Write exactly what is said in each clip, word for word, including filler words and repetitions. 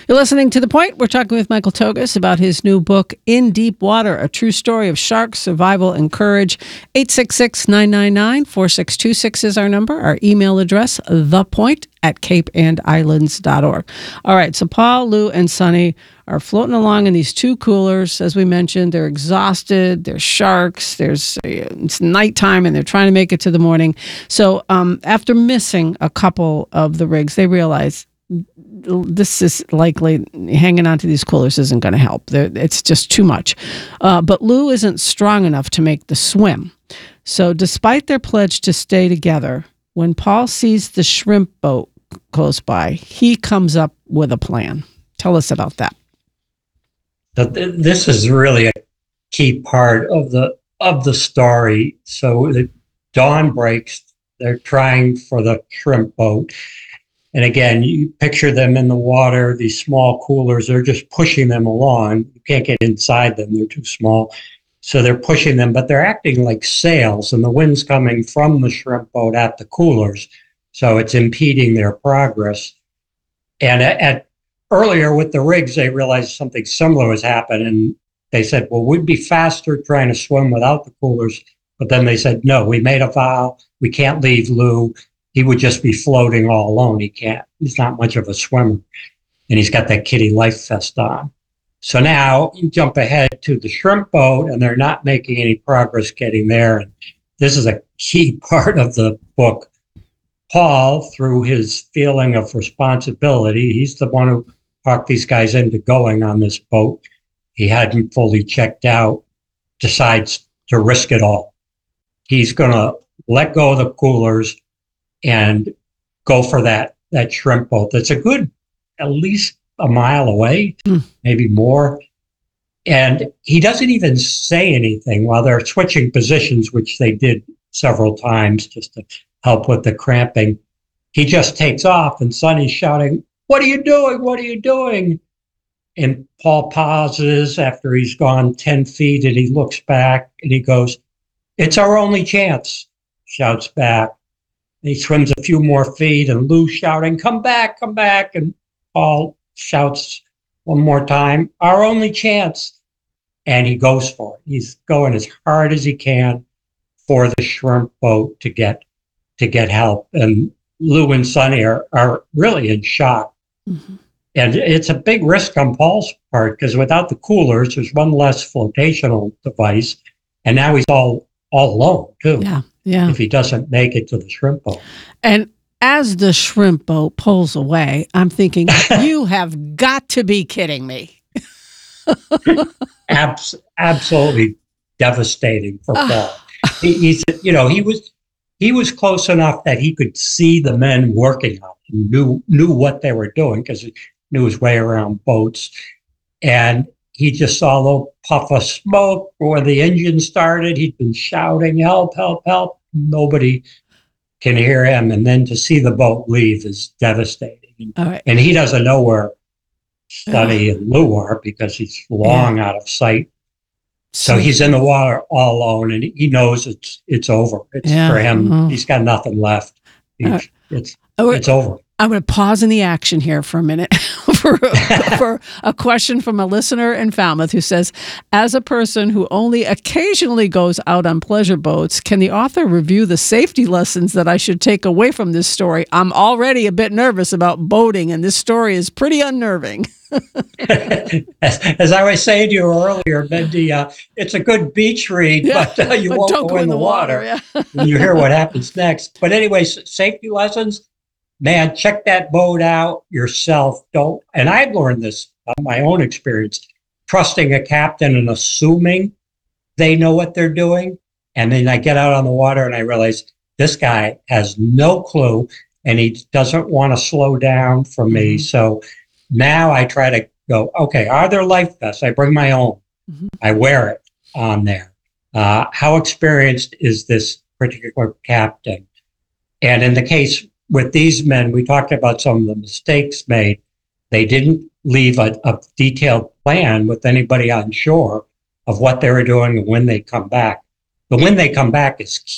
You're listening to The Point. We're talking with Michael Togas about his new book, In Deep Water, A True Story of Sharks, Survival, and Courage. eight six six, nine nine nine, four six two six is our number. Our email address, thepoint at cape and islands dot org. All right, so Paul, Lou, and Sonny are floating along in these two coolers. As we mentioned, they're exhausted. There's sharks. There's it's nighttime, and they're trying to make it to the morning. So um, after missing a couple of the rigs, they realize this is likely hanging on to these coolers isn't going to help. They're, it's just too much. Uh, but Lou isn't strong enough to make the swim. So despite their pledge to stay together, when Paul sees the shrimp boat close by, he comes up with a plan. Tell us about that. This is really a key part of the of the story. So the dawn breaks. They're trying for the shrimp boat. And again, you picture them in the water, these small coolers, they're just pushing them along. You can't get inside them, they're too small. So they're pushing them, but they're acting like sails, and the wind's coming from the shrimp boat at the coolers. So it's impeding their progress. And at, at earlier with the rigs, they realized something similar was happening. And they said, well, we'd be faster trying to swim without the coolers. But then they said, no, we made a vow. We can't leave Lou. He would just be floating all alone. He can't, he's not much of a swimmer. And he's got that kitty life vest on. So now you jump ahead to the shrimp boat, and they're not making any progress getting there. And this is a key part of the book. Paul, through his feeling of responsibility, he's the one who talked these guys into going on this boat. He hadn't fully checked out, decides to risk it all. He's going to let go of the coolers and go for that that shrimp boat that's a good, at least a mile away, mm. maybe more. And he doesn't even say anything while they're switching positions, which they did several times just to help with the cramping. He just takes off, and Sonny's shouting, "What are you doing? What are you doing?" And Paul pauses after he's gone ten feet, and he looks back and he goes, "It's our only chance," shouts back. He swims a few more feet, and Lou's shouting, "Come back, come back." And Paul shouts one more time, "Our only chance." And he goes for it. He's going as hard as he can for the shrimp boat to get to get help. And Lou and Sonny are, are really in shock. Mm-hmm. And it's a big risk on Paul's part, because without the coolers, there's one less flotational device. And now he's all, all alone, too. Yeah. Yeah. If he doesn't make it to the shrimp boat. And as the shrimp boat pulls away, I'm thinking, you have got to be kidding me. Abs- absolutely devastating for Paul. he, he's, you know, he was he was close enough that he could see the men working on it, and knew knew what they were doing, because he knew his way around boats. And he just saw a little puff of smoke where the engine started. He'd been shouting, "Help, help, help." Nobody can hear him. And then to see the boat leave is devastating. All right. And he doesn't know where Sonny uh, and Lou are, because he's long yeah. out of sight. So he's in the water all alone, and he knows it's it's over. It's yeah. for him. Mm-hmm. He's got nothing left. He, uh, it's oh, it's over. I'm going to pause in the action here for a minute for, for a question from a listener in Falmouth who says, as a person who only occasionally goes out on pleasure boats, can the author review the safety lessons that I should take away from this story? I'm already a bit nervous about boating, and this story is pretty unnerving. as, as I was saying to you earlier, Mindy, uh, it's a good beach read, yeah, but uh, you but won't go, go in the water. water yeah. And you hear what happens next. But anyways, safety lessons. Man, check that boat out yourself. Don't, and I've learned this on my own experience, trusting a captain and assuming they know what they're doing. And then I get out on the water and I realize this guy has no clue, and he doesn't want to slow down for me. Mm-hmm. So now I try to go, okay, are there life vests? I bring my own. Mm-hmm. I wear it on there. Uh, how experienced is this particular captain? And in the case with these men, we talked about some of the mistakes made. They didn't leave a, a detailed plan with anybody on shore of what they were doing and when they come back. The when they come back is key.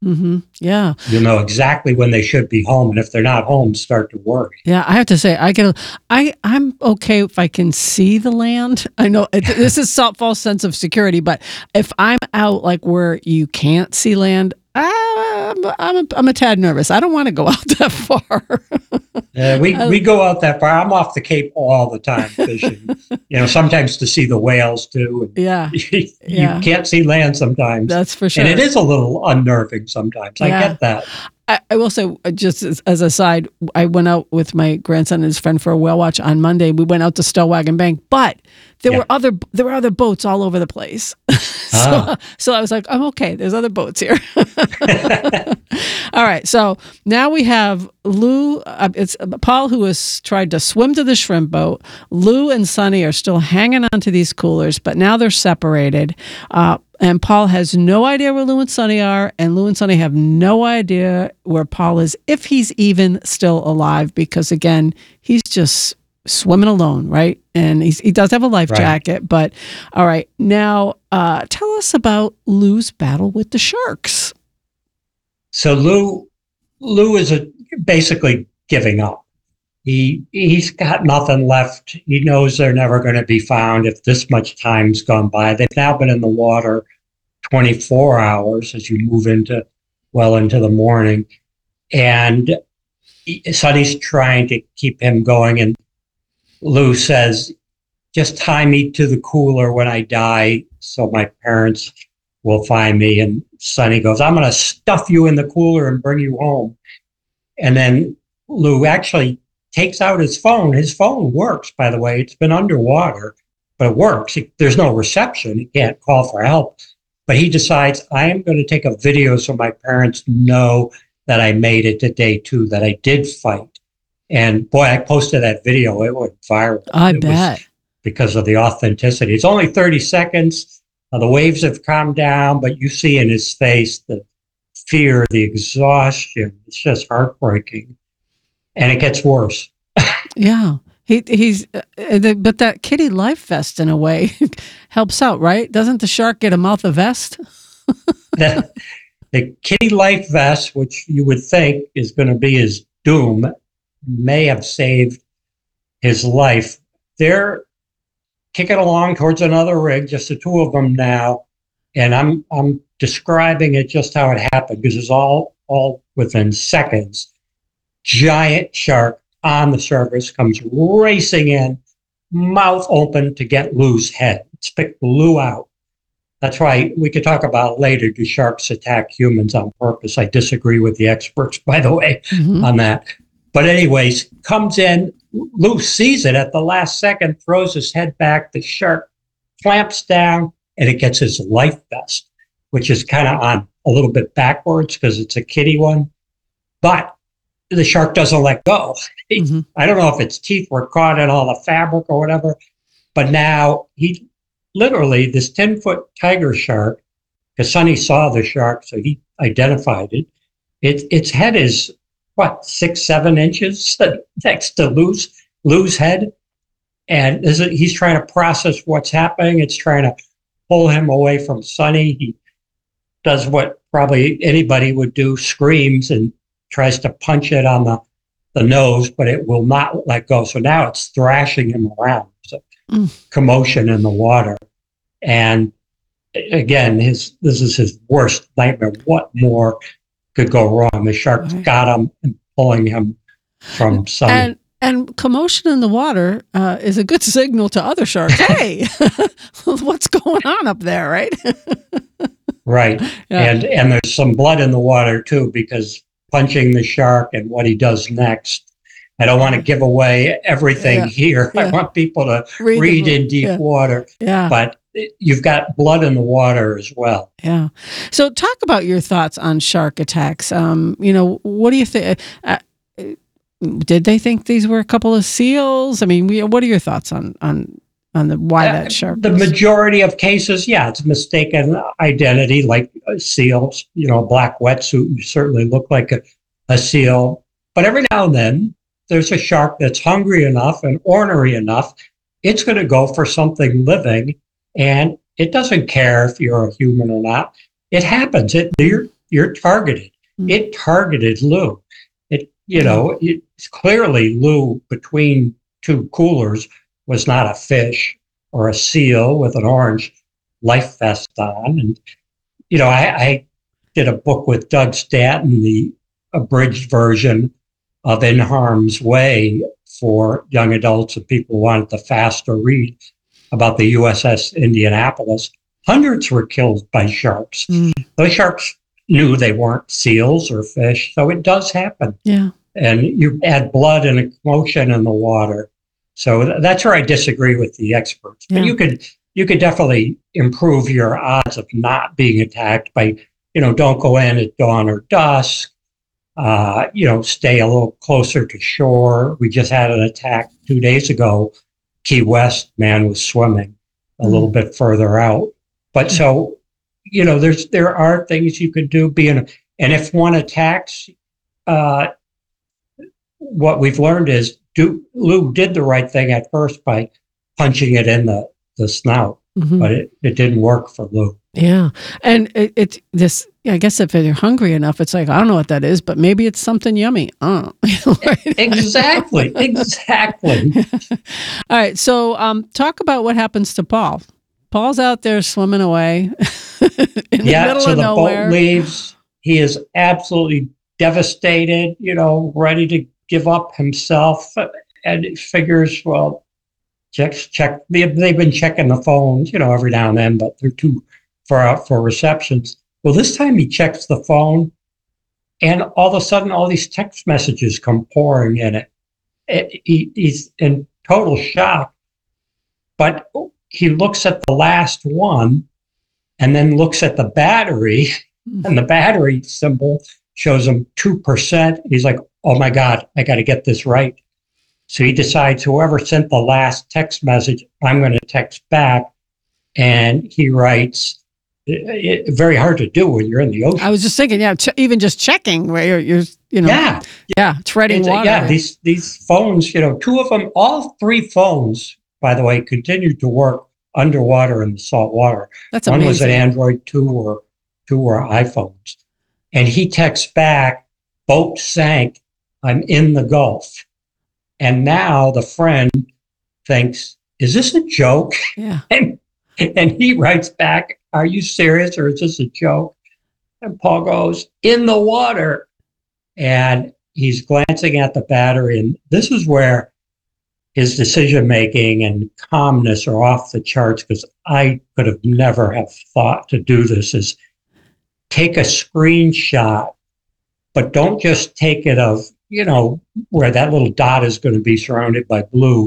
Mm-hmm. Yeah. You'll know exactly when they should be home. And if they're not home, start to worry. Yeah, I have to say, I get, a, I, I'm okay if I can see the land. I know it, this is a false sense of security, but if I'm out like where you can't see land, I'm, I'm, a, I'm a tad nervous. I don't want to go out that far. Uh, we, we go out that far. I'm off the Cape all the time fishing, you know, sometimes to see the whales too. And Yeah. you Yeah. can't see land sometimes. That's for sure. And it is a little unnerving sometimes. I Yeah. get that. I, I will say, uh, just as, as a side, I went out with my grandson and his friend for a whale watch on Monday. We went out to Stellwagen Bank, but there Yeah. were other there were other boats all over the place. so, Ah. so I was like, I'm okay. There's other boats here. All right. So now we have Lou. Uh, it's Paul who has tried to swim to the shrimp boat. Lou and Sonny are still hanging on to these coolers, but now they're separated. Uh, And Paul has no idea where Lou and Sonny are, and Lou and Sonny have no idea where Paul is, if he's even still alive, because, again, he's just swimming alone, right? And he's, he does have a life Right. jacket, but all right. Now, uh, tell us about Lou's battle with the sharks. So Lou, Lou is a, basically giving up. He he's got nothing left. He knows they're never going to be found if this much time's gone by. They've now been in the water twenty-four hours as you move into well into the morning, and he, Sonny's trying to keep him going. And Lou says, "Just tie me to the cooler when I die, so my parents will find me." And Sonny goes, "I'm going to stuff you in the cooler and bring you home." And then Lou actually takes out his phone. His phone works, by the way. It's been underwater, but it works. There's no reception. He can't call for help. But he decides, I am going to take a video so my parents know that I made it to day two, that I did fight. And boy, I posted that video. It went viral. I It bet. was because of the authenticity. It's only thirty seconds. Uh, the waves have calmed down, but you see in his face the fear, the exhaustion. It's just heartbreaking. And it gets worse. Yeah. He he's uh, the, but that kitty life vest in a way helps out, right? Doesn't the shark get a mouth of vest? the, the kitty life vest, which you would think is going to be his doom, may have saved his life. They're kicking along towards another rig, just the two of them now, and I'm I'm describing it just how it happened because it's all all within seconds. Giant shark on the surface comes racing in, mouth open to get Lou's head. Spit Lou out. That's why we could talk about later, do sharks attack humans on purpose? I disagree with the experts, by the way, Mhm. on that. But anyways, comes in, Lou sees it at the last second, throws his head back, the shark clamps down, and it gets his life vest, which is kind of on a little bit backwards because it's a kitty one. But the shark doesn't let go. Mm-hmm. I don't know if its teeth were caught in all the fabric or whatever, but now he literally, this ten foot tiger shark, because Sonny saw the shark, so he identified it. It its head is what, six, seven inches next to Lou's, Lou's head. And this is, he's trying to process what's happening. It's trying to pull him away from Sonny. He does what probably anybody would do, screams and tries to punch it on the, the nose, but it will not let go. So now it's thrashing him around. So Mm. commotion in the water. And again, his this is his worst nightmare. What more could go wrong? The shark's Right. got him and pulling him from Sonny. And and commotion in the water uh, is a good signal to other sharks. Hey, what's going on up there, right? Right. Yeah. And and there's some blood in the water too, because punching the shark and what he does next. I don't want to give away everything Yeah. here. Yeah. I want people to Read the read book. in deep Yeah. water, Yeah. but you've got blood in the water as well. Yeah. So talk about your thoughts on shark attacks. Um, you know, what do you think? Uh, did they think these were a couple of seals? I mean, we, what are your thoughts on on on the why that shark? The was- majority of cases, yeah, it's mistaken identity, like uh, seals. You know, a black wetsuit, you certainly look like a, a seal. But every now and then, there's a shark that's hungry enough and ornery enough, it's going to go for something living, and it doesn't care if you're a human or not. It happens. It you're you're targeted. Mm-hmm. It targeted Lou. It, you mm-hmm. know, it's clearly Lou between two coolers was not a fish or a seal with an orange life vest on. And, you know, I, I did a book with Doug Stanton, the abridged version of In Harm's Way for young adults and people who wanted the faster read about the U S S Indianapolis. Hundreds were killed by sharks. Mm. Those sharks knew they weren't seals or fish, so it does happen. Yeah. And you add blood and commotion in the water. So th- that's where I disagree with the experts. But yeah. you could you could definitely improve your odds of not being attacked by, you know, don't go in at dawn or dusk. Uh, you know, stay a little closer to shore. We just had an attack two days ago. Key West, man was swimming a mm. little bit further out. But mm. so, you know, there's there are things you could do. Being, and if one attacks, uh, what we've learned is do, Lou did the right thing at first by punching it in the, the snout, mm-hmm. but it, it didn't work for Lou. Yeah. And it, it this, I guess if you're hungry enough, it's like, I don't know what that is, but maybe it's something yummy. Oh. Exactly. Exactly. All right. So um, talk about what happens to Paul. Paul's out there swimming away in yeah, the middle so of the nowhere. boat leaves. He is absolutely devastated, you know, ready to give up himself, and he figures, well, check, check. They, they've been checking the phones, you know, every now and then, but they're too far out for receptions. Well, this time he checks the phone, and all of a sudden, all these text messages come pouring in it. it he, he's in total shock, but he looks at the last one, and then looks at the battery, and the battery symbol shows him two percent. He's like, oh my God, I got to get this right. So he decides whoever sent the last text message, I'm going to text back. And he writes, it, it, very hard to do when you're in the ocean. I was just thinking, yeah, ch- even just checking where you're, you're you know, yeah, yeah, treading it's, water. Yeah, these, these phones, you know, two of them, all three phones, by the way, continued to work underwater in the salt water. That's One amazing. was an Android, two were, two were iPhones. And he texts back, boat sank, I'm in the Gulf. And now the friend thinks, is this a joke? Yeah. And, and he writes back, are you serious or is this a joke? And Paul goes, in the water. And he's glancing at the battery. And this is where his decision-making and calmness are off the charts, because I could have never have thought to do this, is take a screenshot, but don't just take it of, you know, where that little dot is going to be surrounded by blue.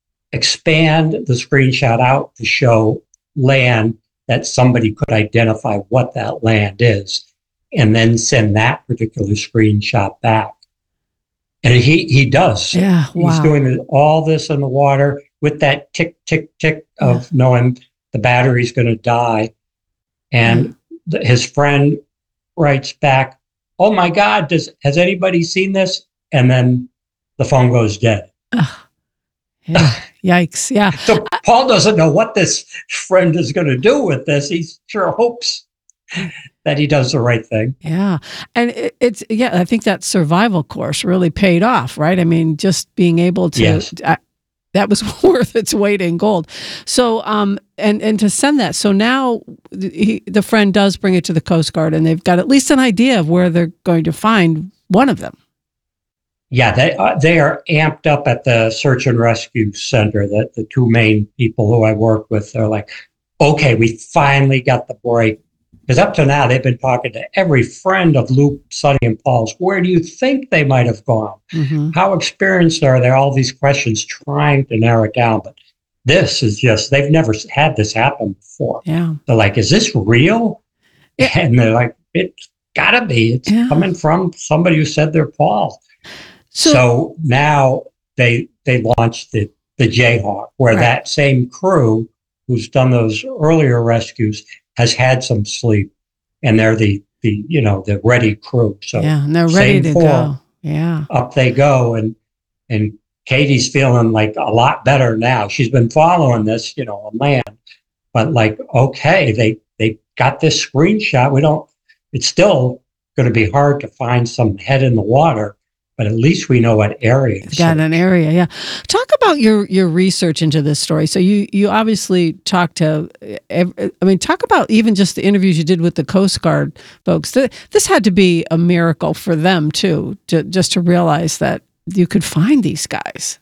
Expand the screenshot out to show land that somebody could identify what that land is, and then send that particular screenshot back. And he, he does. Yeah, wow. He's doing all this in the water with that tick, tick, tick of yeah. knowing the battery's going to die. And yeah. th- his friend writes back, oh my God, does has anybody seen this? And then the phone goes dead. Uh, yeah. Yikes. Yeah. So Paul doesn't know what this friend is going to do with this. He sure hopes that he does the right thing. Yeah. And it, it's, yeah, I think that survival course really paid off, right? I mean, just being able to, yes. uh, that was worth its weight in gold. So, um, and, and to send that. So now he, the friend does bring it to the Coast Guard, and they've got at least an idea of where they're going to find one of them. Yeah, they uh, they are amped up at the search and rescue center. That the two main people who I work with, they're like, okay, we finally got the break. Because up to now, they've been talking to every friend of Luke, Sonny, and Paul's. Where do you think they might have gone? Mm-hmm. How experienced are they? All these questions, trying to narrow it down. But this is just, they've never had this happen before. Yeah. They're like, is this real? Yeah. And they're like, it's gotta be. It's yeah. coming from somebody who said they're Paul. So, so now they they launched the, the Jayhawk, where right. that same crew who's done those earlier rescues has had some sleep, and they're the, the you know, the ready crew. So yeah, and they're ready to form, go. Yeah. Up they go. And and Katie's feeling like a lot better now. She's been following this, you know, on land. But like, okay, they they got this screenshot. We don't, it's still going to be hard to find some head in the water, but at least we know what area. It's got an area, yeah. Talk about your your research into this story. So you you obviously talked to, I mean, talk about even just the interviews you did with the Coast Guard folks. This had to be a miracle for them too, to, just to realize that you could find these guys.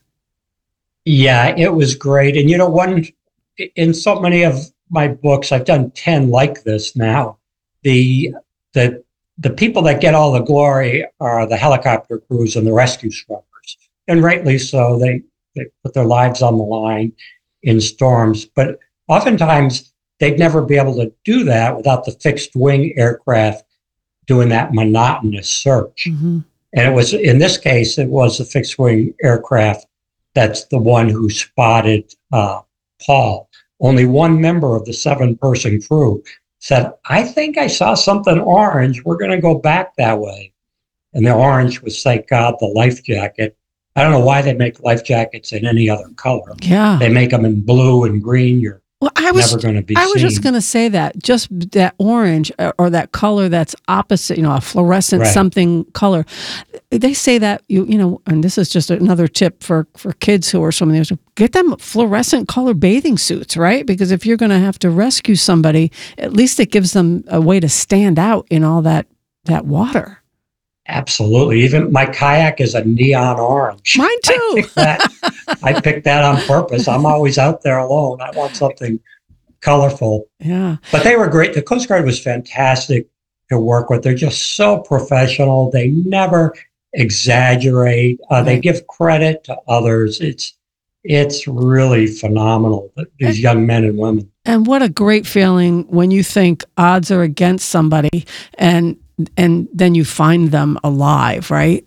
Yeah, it was great. And you know, one in so many of my books, I've done ten like this now. The the the people that get all the glory are the helicopter crews and the rescue scrubbers, and rightly so. They they put their lives on the line in storms, but oftentimes they'd never be able to do that without the fixed wing aircraft doing that monotonous search. Mm-hmm. And it was, in this case, it was the fixed wing aircraft that's the one who spotted uh, Paul. Only one member of the seven-person crew said, I think I saw something orange. We're going to go back that way. And the orange was, thank God, the life jacket. I don't know why they make life jackets in any other color. Yeah. They make them in blue and green. You're well, I was, never going to be I was seen. just going to say that. Just that orange or that color that's opposite, you know, a fluorescent right. something color. They say that, you you know, and this is just another tip for, for kids who are some of these, get them fluorescent color bathing suits, right? Because if you're going to have to rescue somebody, at least it gives them a way to stand out in all that, that water. Absolutely. Even my kayak is a neon orange. Mine too. I picked that, I picked that on purpose. I'm always out there alone. I want something colorful. Yeah. But they were great. The Coast Guard was fantastic to work with. They're just so professional. They never exaggerate. Uh, right. They give credit to others. It's it's really phenomenal, these and, young men and women. And what a great feeling when you think odds are against somebody and and then you find them alive, right?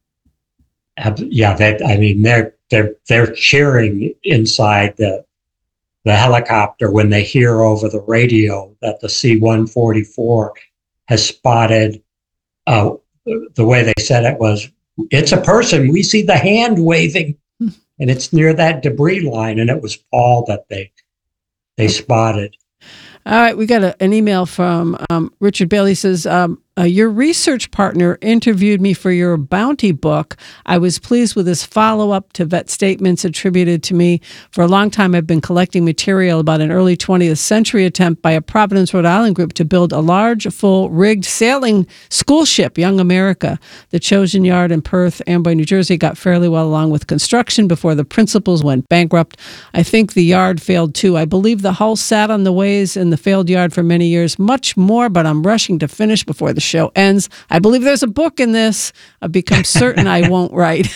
Yeah, that I mean, they're they're they're cheering inside the the helicopter when they hear over the radio that the C one forty-four has spotted. Uh, the way they said it was, "It's a person. We see the hand waving, and it's near that debris line." And it was Paul that they they spotted. All right, we got a, an email from um, Richard Bailey. He says, um, uh, your research partner interviewed me for your bounty book. I was pleased with his follow-up to vet statements attributed to me. For a long time, I've been collecting material about an early twentieth century attempt by a Providence, Rhode Island group to build a large, full, rigged sailing school ship, Young America. The Chosen Yard in Perth, Amboy, New Jersey, got fairly well along with construction before the principals went bankrupt. I think the yard failed too. I believe the hull sat on the ways in the failed yard for many years, much more, but I'm rushing to finish before the show ends. I believe there's a book in this. I've become certain I won't write.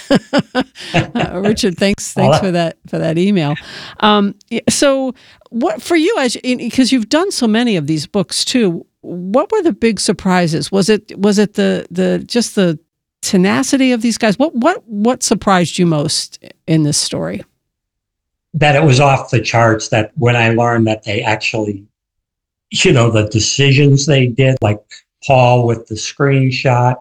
uh, Richard, thanks, thanks for that for that email. Um, so, what for you, as because you've done so many of these books too? What were the big surprises? Was it was it the the just the tenacity of these guys? What what what surprised you most in this story? That it was off the charts. That when I learned that they actually, you know, the decisions they did, like Paul with the screenshot.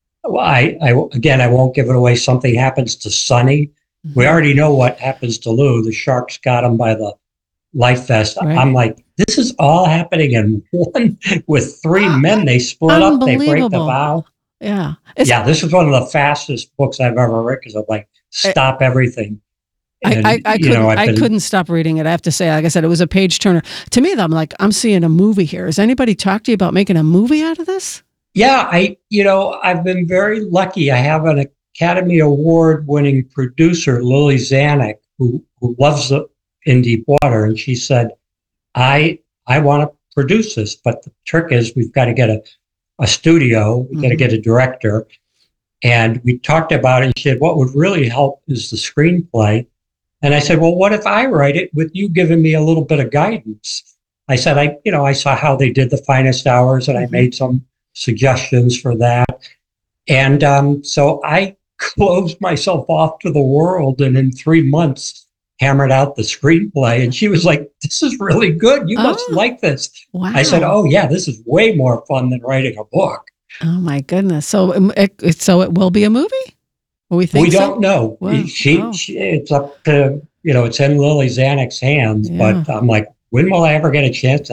I, I again, I won't give it away. Something happens to Sonny. Mm-hmm. We already know what happens to Lou. The sharks got him by the life vest. Right. I'm like, this is all happening in one with three men. They split up. They break the vow. Yeah, it's, yeah. This is one of the fastest books I've ever read because I'm like, stop it, everything. And, I, I, I, couldn't, know, I been, couldn't stop reading it. I have to say, like I said, it was a page turner. To me, I'm like, I'm seeing a movie here. Has anybody talked to you about making a movie out of this? Yeah, I, you know, I've been very lucky. I have an Academy Award winning producer, Lily Zanuck, who, who loves the In Deep Water. And she said, I, I want to produce this, but the trick is we've got to get a, a studio. We've mm-hmm. got to get a director. And we talked about it. And she said, what would really help is the screenplay. And I said, well, what if I write it with you giving me a little bit of guidance? I said, I, you know, I saw how they did The Finest Hours and I made some suggestions for that. And um, so I closed myself off to the world and in three months hammered out the screenplay. And she was like, this is really good. You oh, must like this. Wow. I said, oh yeah, this is way more fun than writing a book. Oh my goodness. So it, so it will be a movie? We, think we so? don't know. Wow. She, oh. she, it's up to, you know, it's in Lily Zanuck's hands, yeah. But I'm like, when will I ever get a chance at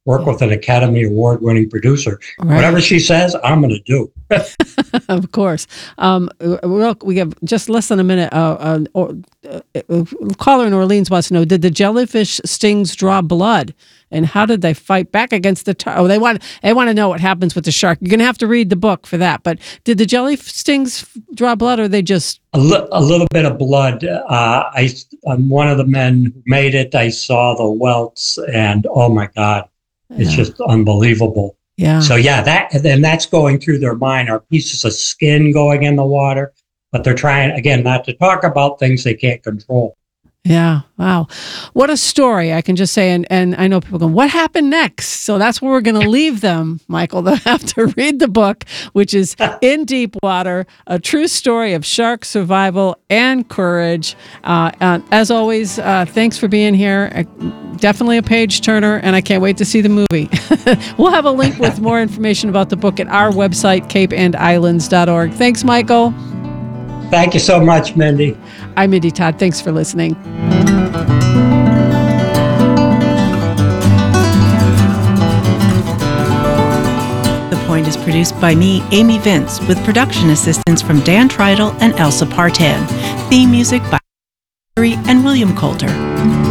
work with an Academy Award winning producer. Right. Whatever she says, I'm going to do. Of course. Um, we we have just less than a minute. Uh, uh, or, uh, a caller in Orleans wants to know, did the jellyfish stings draw blood? And how did they fight back against the tar- Oh, they want they want to know what happens with the shark. You're going to have to read the book for that. But did the jelly stings draw blood, or they just... A, li- a little bit of blood. Uh, I, I'm one of the men who made it. I saw the welts, and oh my God, it's Yeah. just unbelievable. Yeah. So yeah, that and that's going through their mind. Are pieces of skin going in the water? But they're trying, again, not to talk about things they can't control. Yeah. Wow. What a story, I can just say. And, and I know people go, what happened next? So that's where we're going to leave them, Michael. They'll have to read the book, which is In Deep Water, a true story of shark survival and courage. Uh, uh, as always, uh, thanks for being here. Uh, definitely a page turner, and I can't wait to see the movie. We'll have a link with more information about the book at our website, cape and islands dot org. Thanks, Michael. Thank you so much, Mindy. I'm Mindy Todd. Thanks for listening. The Point is produced by me, Amy Vince, with production assistance from Dan Tridle and Elsa Partan. Theme music by and William Coulter.